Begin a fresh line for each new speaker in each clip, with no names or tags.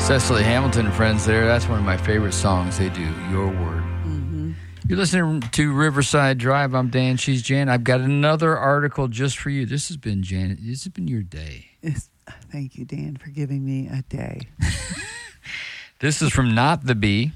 Cecily Hamilton and friends there. That's one of my favorite songs they do, Your Word.
Mm-hmm.
You're listening to Riverside Drive. I'm Dan. She's Jan. I've got another article just for you. This has been, Jan, this has been your day.
Thank you, Dan, for giving me a day.
This is from Not the Bee.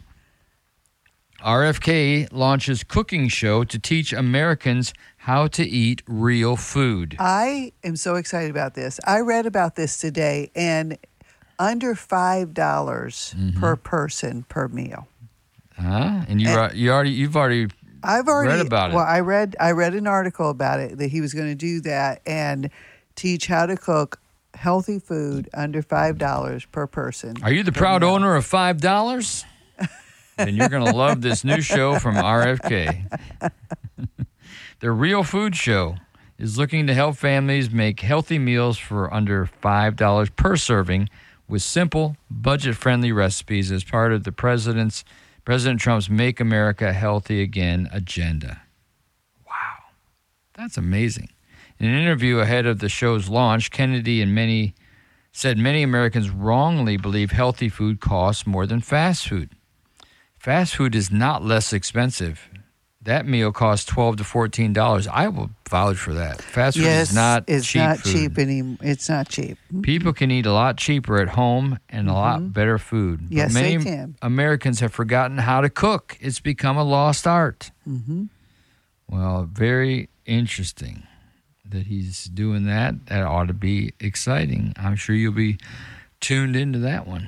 RFK launches cooking show to teach Americans how to eat real food.
I am so excited about this. I read about this today, and under $5 per person per meal.
And you've already read about it.
Well, I read an article about it that he was going to do that and teach how to cook healthy food under $5 per person.
Are you the proud owner of $5? Then you're going to love this new show from RFK. The Real Food Show is looking to help families make healthy meals for under $5 per serving with simple, budget-friendly recipes as part of the President Trump's Make America Healthy Again agenda. Wow. That's amazing. In an interview ahead of the show's launch, Kennedy said many Americans wrongly believe healthy food costs more than fast food. Fast food is not less expensive. That meal costs $12 to $14. I will vouch for that. Fast food is not cheap food.
It's not cheap.
People can eat a lot cheaper at home and a lot better food.
Yes,
but many
they can.
Americans have forgotten how to cook. It's become a lost art.
Mm-hmm.
Well, very interesting that he's doing that. That ought to be exciting. I'm sure you'll be tuned into that one.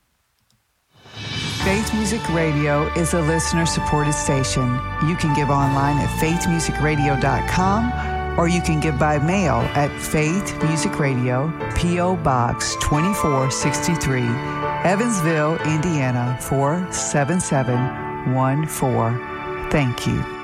Faith Music Radio is a listener-supported station. You can give online at faithmusicradio.com, or you can give by mail at Faith Music Radio, P.O. Box 2463, Evansville, Indiana 47714. Thank you.